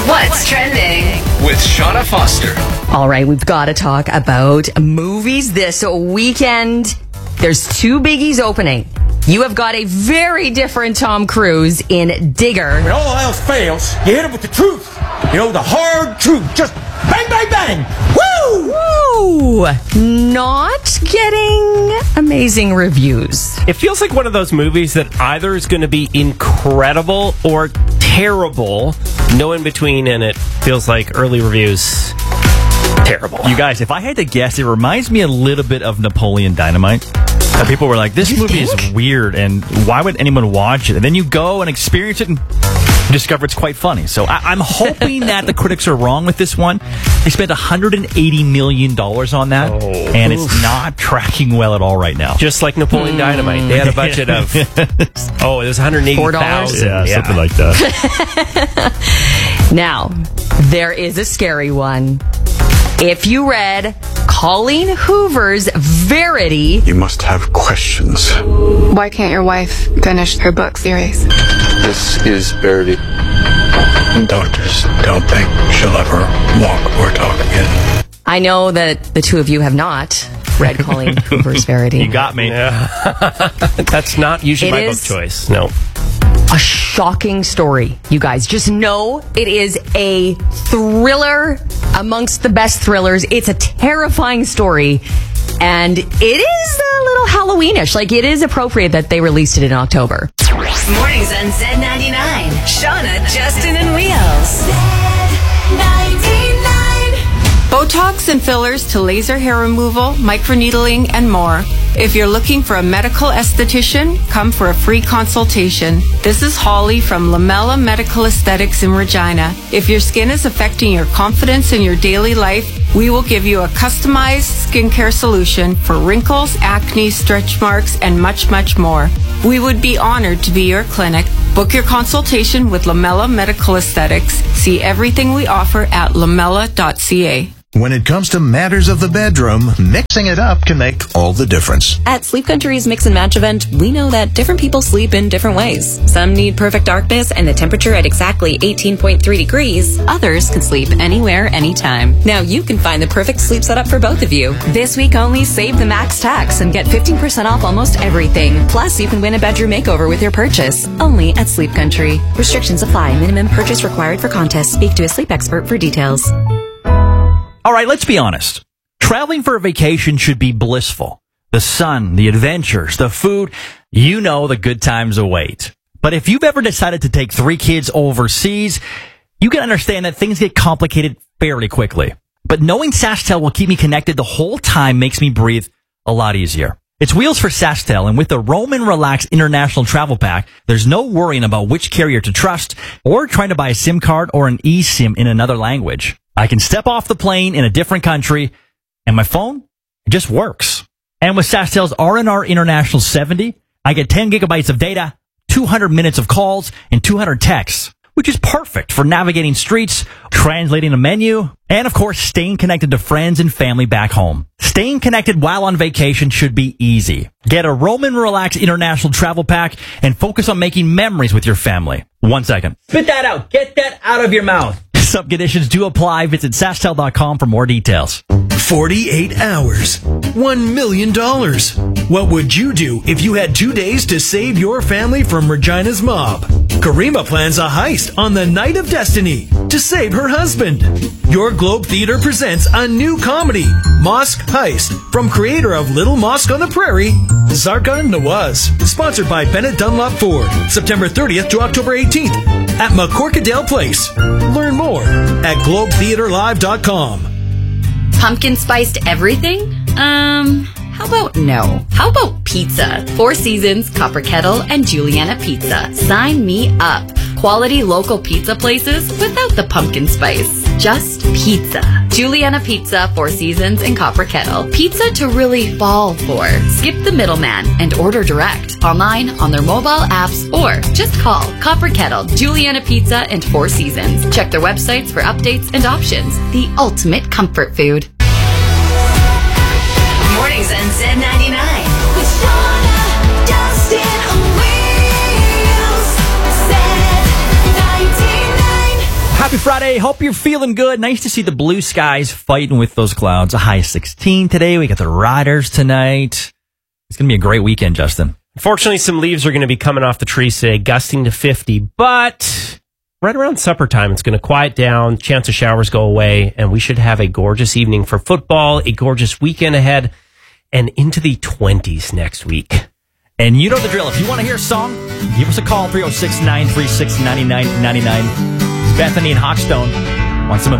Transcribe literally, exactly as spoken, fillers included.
What's trending with Shauna Foster. All right, we've got to talk about movies this weekend. There's two biggies opening. You have got a very different Tom Cruise in Digger. When all else fails, you hit him with the truth. You know, the hard truth. Just bang, bang, bang. Woo! Woo! Not getting amazing reviews. It feels like one of those movies that either is going to be incredible or terrible. No in between, and it feels like early reviews, terrible. You guys, if I had to guess, it reminds me a little bit of Napoleon Dynamite. And people were like, this You movie think? is weird, and why would anyone watch it? And then you go and experience it and discover it's quite funny. So I- I'm hoping that the critics are wrong with this one. They spent one hundred eighty million dollars on that, Oh. and it's not tracking well at all right now. Just like Napoleon Dynamite. They had a budget of, oh, it was one hundred eighty thousand dollars. Yeah, something like that. Now, there is a scary one. If you read Colleen Hoover's Verity, You must have questions. Why can't your wife finish her book series? This is Verity. Doctors don't think she'll ever walk or talk again. I know that the two of you have not read Colleen Hoover's Verity. You got me. That's not usually It my is- book choice. No. A shocking story, you guys. Just know it is a thriller amongst the best thrillers. It's a terrifying story, and it is a little Halloweenish. Like, it is appropriate that they released it in October. Mornings on Z ninety-nine. Shauna, Justin, and Wheels. Botox and fillers to laser hair removal, microneedling, and more. If you're looking for a medical esthetician, come for a free consultation. This is Holly from Lamella Medical Aesthetics in Regina. If your skin is affecting your confidence in your daily life, we will give you a customized skincare solution for wrinkles, acne, stretch marks, and much, much more. We would be honored to be your clinic. Book your consultation with Lamella Medical Aesthetics. See everything we offer at lamella dot c a. When it comes to matters of the bedroom, mixing it up can make all the difference. At Sleep Country's Mix and Match event, we know that different people sleep in different ways. Some need perfect darkness and the temperature at exactly eighteen point three degrees. Others can sleep anywhere, anytime. Now you can find the perfect sleep setup for both of you. This week only, save the max tax and get fifteen percent off almost everything. Plus, you can win a bedroom makeover with your purchase. Only at Sleep Country. Restrictions apply. Minimum purchase required for contest. Speak to a sleep expert for details. All right, let's be honest. Traveling for a vacation should be blissful. The sun, the adventures, the food, you know the good times await. But if you've ever decided to take three kids overseas, you can understand that things get complicated fairly quickly. But knowing SaskTel will keep me connected the whole time makes me breathe a lot easier. It's Wheels for SaskTel, and with the Roam and Relax International Travel Pack, there's no worrying about which carrier to trust or trying to buy a SIM card or an eSIM in another language. I can step off the plane in a different country, and my phone, it just works. And with SaskTel's R N R International seventy, I get ten gigabytes of data, two hundred minutes of calls, and two hundred texts, which is perfect for navigating streets, translating a menu, and of course, staying connected to friends and family back home. Staying connected while on vacation should be easy. Get a Roam and Relax International Travel Pack and focus on making memories with your family. One second. Spit that out. Get that out of your mouth. Some conditions do apply. Visit SaskTel dot com for more details. forty-eight hours. one million dollars. What would you do if you had two days to save your family from Regina's mob? Karima plans a heist on the Night of Destiny to save her husband. Your Globe Theater presents a new comedy, Mosque Heist, from creator of Little Mosque on the Prairie, Zarkan Nawaz. Sponsored by Bennett Dunlop Ford. September thirtieth to October eighteenth at McCorkadale Place. Learn more at globe theater live dot com. Pumpkin spiced everything? Um, how about no? How about pizza? Four Seasons, Copper Kettle, and Juliana Pizza. Sign me up. Quality local pizza places without the pumpkin spice. Just pizza. Juliana Pizza, Four Seasons, and Copper Kettle. Pizza to really fall for. Skip the middleman and order direct. Online, on their mobile apps, or just call Copper Kettle, Juliana Pizza, and Four Seasons. Check their websites for updates and options. The ultimate comfort food. Mornings on Z ninety-nine. With Shauna, Justin, and Wheels. Z ninety-nine. Happy Friday. Hope you're feeling good. Nice to see the blue skies fighting with those clouds. A high sixteen today. We got the Riders tonight. It's going to be a great weekend, Justin. Unfortunately, some leaves are going to be coming off the trees today, gusting to fifty, but right around supper time, it's going to quiet down, chance of showers go away, and we should have a gorgeous evening for football, a gorgeous weekend ahead, and into the twenties next week. And you know the drill. If you want to hear a song, give us a call, three oh six, nine three six, nine nine nine nine. Bethany and Hawkstone want some